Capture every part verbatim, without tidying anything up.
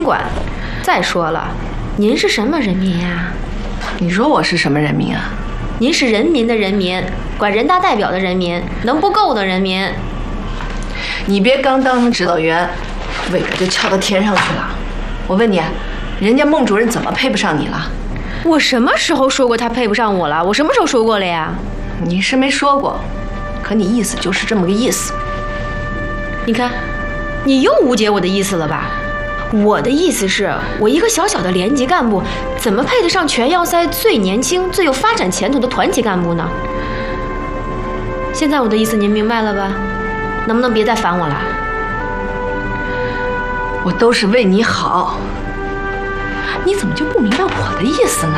管。再说了，您是什么人民呀？ 你说我是什么人民啊？ 您是人民的人民，管人大代表的人民，能不够的人民。 你别刚当上指导员，尾巴就翘到天上去了。我问你，人家孟主任怎么配不上你了？ 我什么时候说过他配不上我了？我什么时候说过了呀？ 你是没说过，可你意思就是这么个意思。 你看，你又误解我的意思了吧？我的意思是，我一个小小的连级干部，怎么配得上全要塞最年轻、最有发展前途的团级干部呢？现在我的意思您明白了吧？能不能别再烦我了？ 我都是为你好，你怎么就不明白我的意思呢？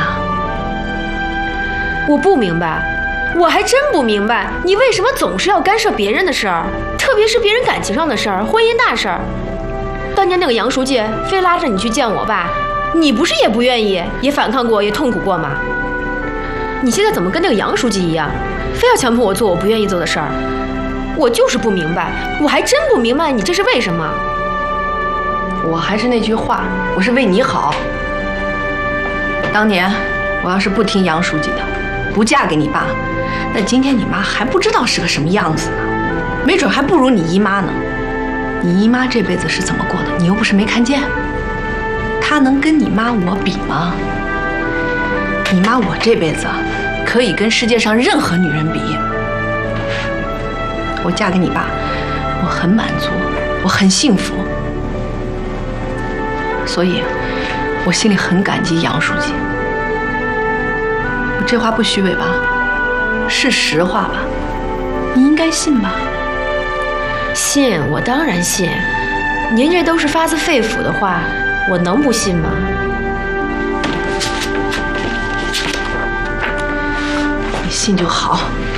我不明白，我还真不明白，你为什么总是要干涉别人的事儿，特别是别人感情上的事儿、婚姻大事儿。当年那个杨书记非拉着你去见我爸，你不是也不愿意，也反抗过，也痛苦过吗？你现在怎么跟那个杨书记一样，非要强迫我做我不愿意做的事儿？我就是不明白，我还真不明白你这是为什么。 我还是那句话，我是为你好。当年我要是不听杨书记的，不嫁给你爸，那今天你妈还不知道是个什么样子呢，没准还不如你姨妈呢。你姨妈这辈子是怎么过的，你又不是没看见。她能跟你妈我比吗？你妈我这辈子可以跟世界上任何女人比。我嫁给你爸，我很满足，我很幸福，所以我心里很感激杨书记。我这话不虚伪吧？是实话吧？你应该信吧？ 信，我当然信。您这都是发自肺腑的话，我能不信吗？ 你信就好。